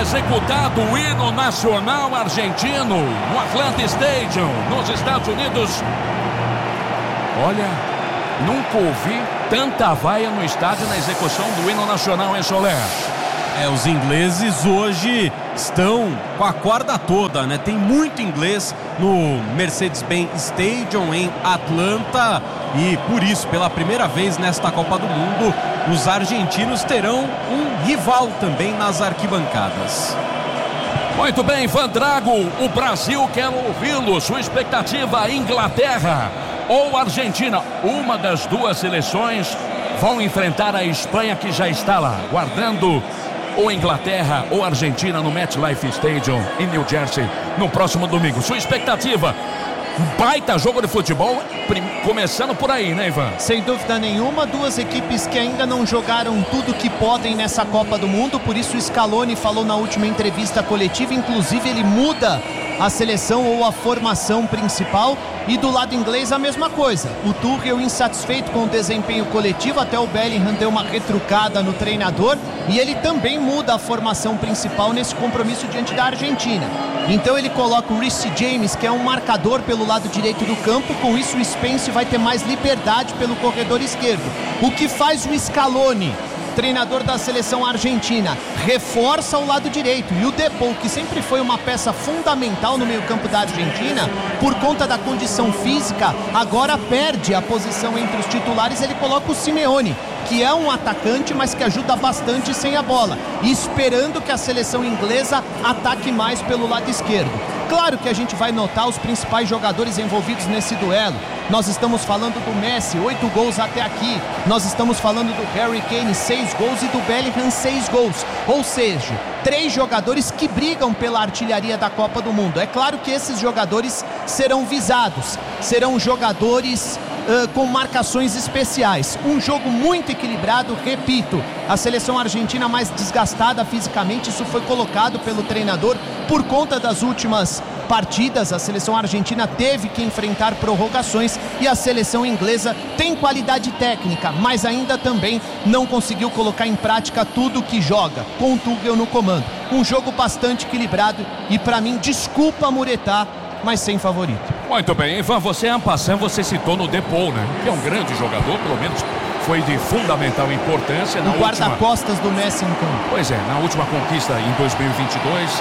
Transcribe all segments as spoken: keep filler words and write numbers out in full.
executado o hino nacional argentino no Atlanta Stadium, nos Estados Unidos. Olha, nunca ouvi tanta vaia no estádio na execução do hino nacional, em Soler. É, os ingleses hoje estão com a corda toda, né? Tem muito inglês no Mercedes-Benz Stadium em Atlanta e por isso, pela primeira vez nesta Copa do Mundo, os argentinos terão um rival também nas arquibancadas. Muito bem, Vandrago, o Brasil quer ouvi-lo. Sua expectativa, Inglaterra ou Argentina? Uma das duas seleções vão enfrentar a Espanha, que já está lá, guardando ou Inglaterra ou Argentina no MetLife Stadium em New Jersey no próximo domingo. Sua expectativa? Baita jogo de futebol, começando por aí, né, Ivan? Sem dúvida nenhuma, duas equipes que ainda não jogaram tudo que podem nessa Copa do Mundo, por isso o Scaloni falou na última entrevista coletiva, inclusive ele muda a seleção ou a formação principal. E do lado inglês a mesma coisa, o Tuchel insatisfeito com o desempenho coletivo, até o Bellingham deu uma retrucada no treinador e ele também muda a formação principal nesse compromisso diante da Argentina. Então ele coloca o Reece James, que é um marcador pelo lado direito do campo, com isso o Spence vai ter mais liberdade pelo corredor esquerdo. O que faz o Scaloni, treinador da seleção argentina, reforça o lado direito, e o Depou, que sempre foi uma peça fundamental no meio-campo da Argentina, por conta da condição física, agora perde a posição entre os titulares. Ele coloca o Simeone, que é um atacante, mas que ajuda bastante sem a bola, esperando que a seleção inglesa ataque mais pelo lado esquerdo. Claro que a gente vai notar os principais jogadores envolvidos nesse duelo. Nós estamos falando do Messi, oito gols até aqui. Nós estamos falando do Harry Kane, seis gols, e do Bellingham, seis gols. Ou seja, três jogadores que brigam pela artilharia da Copa do Mundo. É claro que esses jogadores serão visados, serão jogadores uh, com marcações especiais. Um jogo muito equilibrado, repito. A seleção argentina mais desgastada fisicamente, isso foi colocado pelo treinador por conta das últimas partidas. A seleção argentina teve que enfrentar prorrogações e a seleção inglesa tem qualidade técnica, mas ainda também não conseguiu colocar em prática tudo que joga, com o Tuchel no comando. Um jogo bastante equilibrado e, para mim, desculpa muretar, mas sem favorito. Muito bem, Ivan, você é passando, você citou no Depou, né? Que é um grande jogador, pelo menos foi de fundamental importância. O guarda-costas do Messi em campo. Pois é, na última conquista em dois mil e vinte e dois.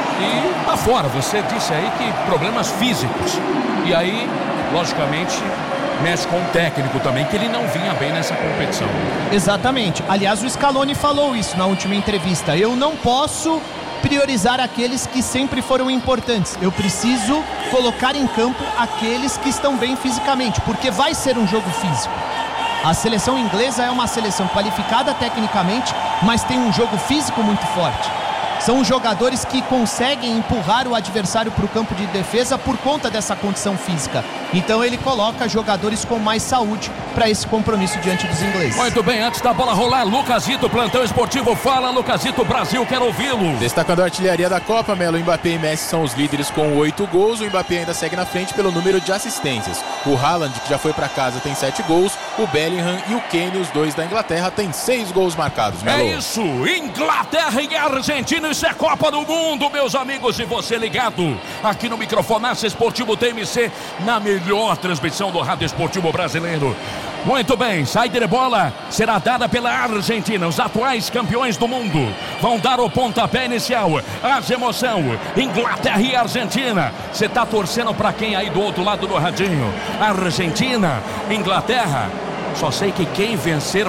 E tá fora, você disse aí que problemas físicos. E aí, logicamente, mexe com o técnico também, que ele não vinha bem nessa competição. Exatamente. Aliás, o Scaloni falou isso na última entrevista. Eu não posso priorizar aqueles que sempre foram importantes. Eu preciso colocar em campo aqueles que estão bem fisicamente, porque vai ser um jogo físico. A seleção inglesa é uma seleção qualificada tecnicamente, mas tem um jogo físico muito forte. São os jogadores que conseguem empurrar o adversário para o campo de defesa por conta dessa condição física. Então ele coloca jogadores com mais saúde para esse compromisso diante dos ingleses. Muito bem, antes da bola rolar, Lucasito, plantão esportivo. Fala, Lucasito, Brasil, quero ouvi-lo. Destacando a artilharia da Copa, Melo, Mbappé e Messi são os líderes com oito gols. O Mbappé ainda segue na frente pelo número de assistências. O Haaland, que já foi para casa, tem sete gols. O Bellingham e o Kane, os dois da Inglaterra, têm seis gols marcados, Melo. É isso, Inglaterra e Argentina, isso é Copa do Mundo, meus amigos, e você ligado aqui no Microfonaço Esportivo T M C, na melhor transmissão do rádio esportivo brasileiro. Muito bem, saída de bola será dada pela Argentina. Os atuais campeões do mundo vão dar o pontapé inicial. Haja emoção, Inglaterra e Argentina. Você tá torcendo para quem aí do outro lado do radinho? Argentina, Inglaterra. Só sei que quem vencer